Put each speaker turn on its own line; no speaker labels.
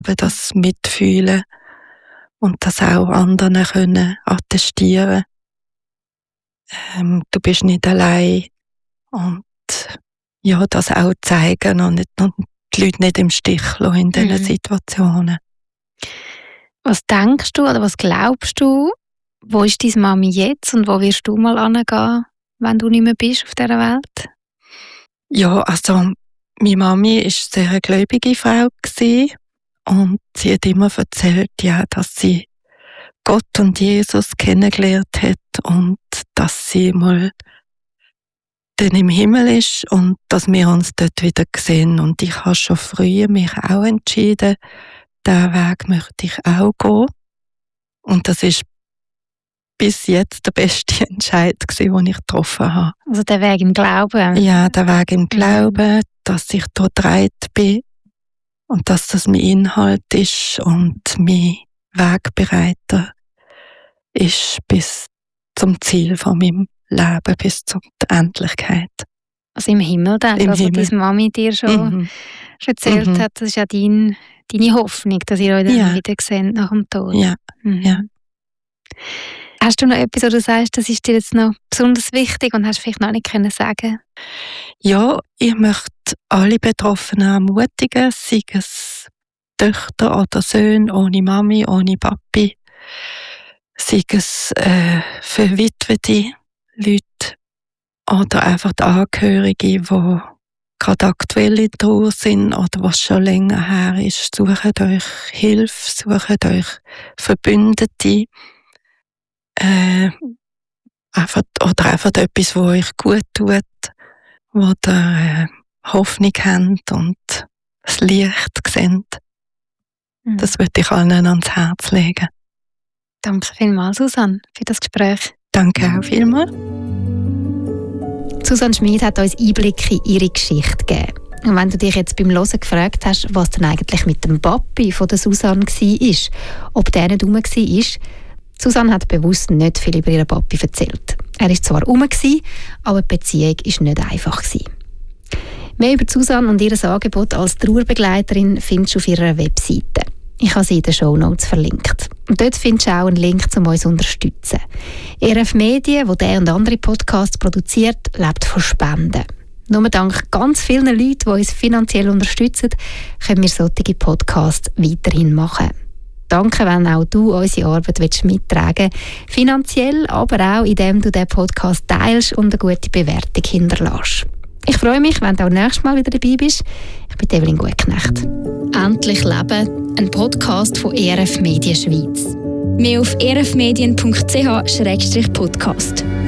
das mitfühlen und das auch anderen können attestieren. Du bist nicht allein und ja, das auch zeigen und die Leute nicht im Stich lassen in diesen Situationen.
Was denkst du oder was glaubst du, wo ist deine Mami jetzt und wo wirst du mal hingehen, wenn du nicht mehr bist auf dieser Welt?
Ja, also meine Mami war eine sehr gläubige Frau gewesen und sie hat immer erzählt, ja, dass sie Gott und Jesus kennengelernt hat und dass sie mal dann im Himmel ist und dass wir uns dort wieder sehen. Und ich habe schon früher mich auch entschieden, diesen Weg möchte ich auch gehen. Und das ist bis jetzt der beste Entscheid gewesen, den ich getroffen habe.
Also der Weg im Glauben?
Ja, der Weg im Glauben, dass ich dort bereit bin und dass das mein Inhalt ist und mein Wegbereiter ist bis zum Ziel von meinem Leben, bis zur Endlichkeit.
Also im Himmel dann,
Im
also
Himmel.
deine Mami dir schon erzählt hat, das ist ja deine Hoffnung, dass ihr euch dann wieder seht nach dem Tod.
Ja. Ja.
Hast du noch etwas, wo du sagst, das ist dir jetzt noch besonders wichtig und hast vielleicht noch nicht können sagen?
Ja, ich möchte alle Betroffenen ermutigen, sei es Töchter oder Söhne ohne Mami, ohne Papi, sei es verwitwete Leute oder einfach die Angehörigen, die gerade aktuell in Trauer sind oder was schon länger her ist. Sucht euch Hilfe, sucht euch Verbündete. Einfach etwas, was euch gut tut, wo ihr Hoffnung habt und das Licht seht. Das würde ich allen ans Herz legen.
Danke vielmals, Susanne, für das Gespräch.
Danke auch vielmals.
Susanne Schmid hat uns Einblicke in ihre Geschichte gegeben. Und wenn du dich jetzt beim Hören gefragt hast, was denn eigentlich mit dem Papi von der Susanne war, ob der nicht rum war, Susanne hat bewusst nicht viel über ihren Papi erzählt. Er war zwar rum, aber die Beziehung war nicht einfach. Mehr über Susanne und ihr Angebot als Trauerbegleiterin findest du auf ihrer Webseite. Ich habe sie in den Shownotes verlinkt. Und dort findest du auch einen Link, um uns zu unterstützen. ERF Medien, wo der und andere Podcasts produziert, lebt von Spenden. Nur dank ganz vielen Leuten, die uns finanziell unterstützen, können wir solche Podcasts weiterhin machen. Danke, wenn auch du unsere Arbeit mittragen willst. Finanziell, aber auch, indem du den Podcast teilst und eine gute Bewertung hinterlässt. Ich freue mich, wenn du auch nächstes Mal wieder dabei bist. Ich bin Evelyn Gutknecht. Endlich Leben, ein Podcast von ERF Medien Schweiz.
Mehr auf erfmedien.ch/podcast.